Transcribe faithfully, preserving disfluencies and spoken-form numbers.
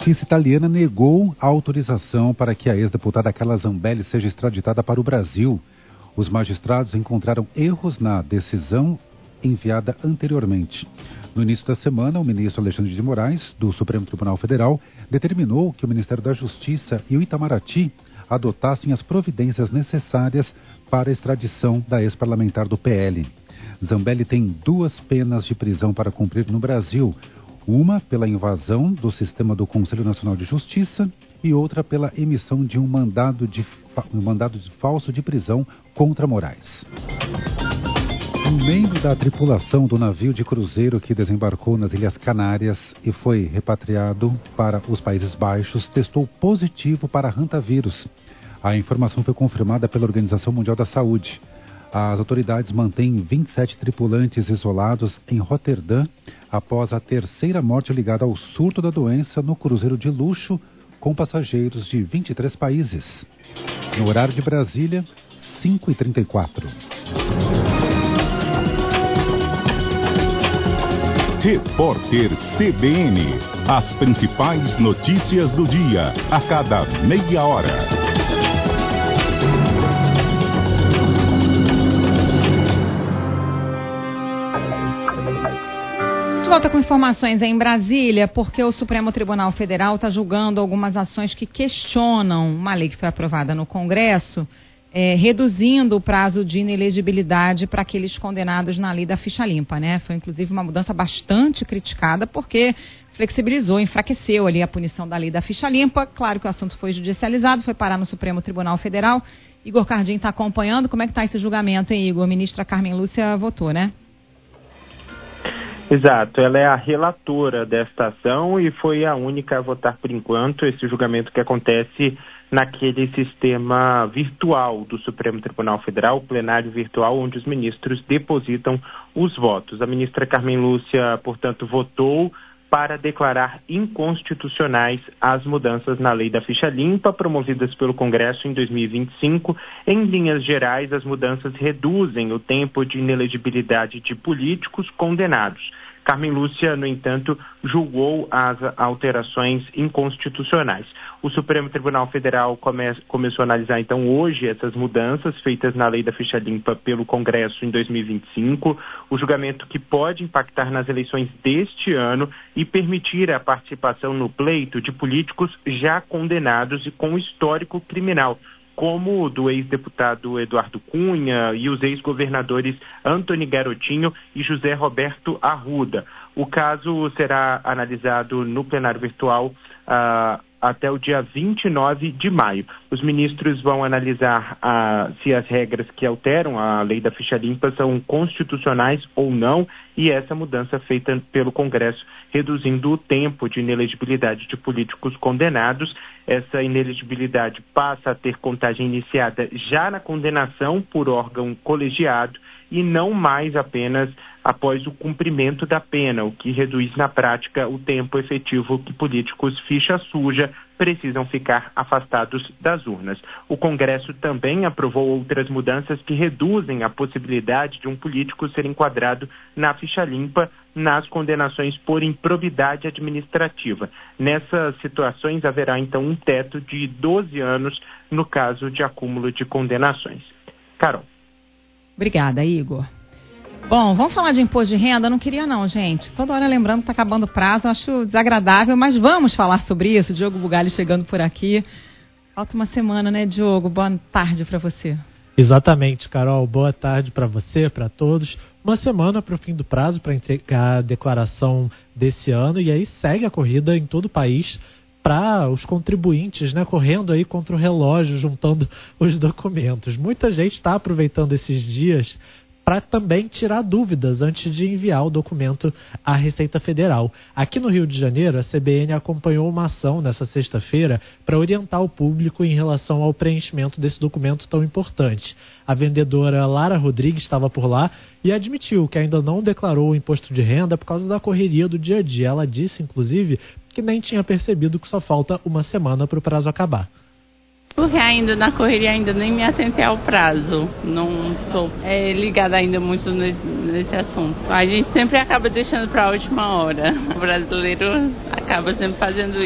justiça italiana negou a autorização para que a ex-deputada Carla Zambelli seja extraditada para o Brasil. Os magistrados encontraram erros na decisão enviada anteriormente. No início da semana, o ministro Alexandre de Moraes, do Supremo Tribunal Federal, determinou que o Ministério da Justiça e o Itamaraty adotassem as providências necessárias para a extradição da ex-parlamentar do P L. Zambelli tem duas penas de prisão para cumprir no Brasil. Uma pela invasão do sistema do Conselho Nacional de Justiça e outra pela emissão de um mandado de, um mandado de falso de prisão contra Moraes. Um membro da tripulação do navio de cruzeiro que desembarcou nas Ilhas Canárias e foi repatriado para os Países Baixos testou positivo para hantavírus. A informação foi confirmada pela Organização Mundial da Saúde. As autoridades mantêm vinte e sete tripulantes isolados em Roterdã após a terceira morte ligada ao surto da doença no cruzeiro de luxo com passageiros de vinte e três países. No horário de Brasília, cinco e trinta e quatro. Repórter C B N. As principais notícias do dia, a cada meia hora. Volta com informações em Brasília, porque o Supremo Tribunal Federal está julgando algumas ações que questionam uma lei que foi aprovada no Congresso, é, reduzindo o prazo de inelegibilidade para aqueles condenados na lei da ficha limpa, né? Foi inclusive uma mudança bastante criticada, porque flexibilizou, enfraqueceu ali a punição da lei da ficha limpa. Claro que o assunto foi judicializado, foi parar no Supremo Tribunal Federal. Igor Cardin está acompanhando. Como é que está esse julgamento, hein, Igor? A ministra Carmen Lúcia votou, né? Exato, ela é a relatora desta ação e foi a única a votar por enquanto esse julgamento que acontece naquele sistema virtual do Supremo Tribunal Federal, o plenário virtual, onde os ministros depositam os votos. A ministra Carmen Lúcia, portanto, votou para declarar inconstitucionais as mudanças na lei da ficha limpa promovidas pelo Congresso em dois mil e vinte e cinco. Em linhas gerais, as mudanças reduzem o tempo de inelegibilidade de políticos condenados. Carmen Lúcia, no entanto, julgou as alterações inconstitucionais. O Supremo Tribunal Federal come- começou a analisar, então, hoje essas mudanças feitas na lei da ficha limpa pelo Congresso em dois mil e vinte e cinco, o julgamento que pode impactar nas eleições deste ano e permitir a participação no pleito de políticos já condenados e com histórico criminal, como o do ex-deputado Eduardo Cunha e os ex-governadores Antony Garotinho e José Roberto Arruda. O caso será analisado no plenário virtual uh, até o dia vinte e nove de maio. Os ministros vão analisar uh, se as regras que alteram a lei da ficha limpa são constitucionais ou não, e essa mudança feita pelo Congresso, reduzindo o tempo de inelegibilidade de políticos condenados. Essa inelegibilidade passa a ter contagem iniciada já na condenação por órgão colegiado e não mais apenas após o cumprimento da pena, o que reduz na prática o tempo efetivo que políticos ficha suja precisam ficar afastados das urnas. O Congresso também aprovou outras mudanças que reduzem a possibilidade de um político ser enquadrado na ficha limpa nas condenações por improbidade administrativa. Nessas situações haverá então um teto de doze anos no caso de acúmulo de condenações. Carol. Obrigada, Igor. Bom, vamos falar de imposto de renda? Não queria não, gente. Toda hora lembrando que está acabando o prazo, eu acho desagradável, mas vamos falar sobre isso. Diogo Bugalli chegando por aqui. Falta uma semana, né, Diogo? Boa tarde para você. Exatamente, Carol. Boa tarde para você, para todos. Uma semana para o fim do prazo para entregar a declaração desse ano, e aí segue a corrida em todo o país para os contribuintes, né, correndo aí contra o relógio, juntando os documentos. Muita gente está aproveitando esses dias para também tirar dúvidas antes de enviar o documento à Receita Federal. Aqui no Rio de Janeiro, a C B N acompanhou uma ação nessa sexta-feira para orientar o público em relação ao preenchimento desse documento tão importante. A vendedora Lara Rodrigues estava por lá e admitiu que ainda não declarou o imposto de renda por causa da correria do dia a dia. Ela disse, inclusive, que nem tinha percebido que só falta uma semana para o prazo acabar. Porque ainda na correria ainda nem me atentei ao prazo, não estou é, ligada ainda muito nesse, nesse assunto. A gente sempre acaba deixando para a última hora, o brasileiro acaba sempre fazendo isso.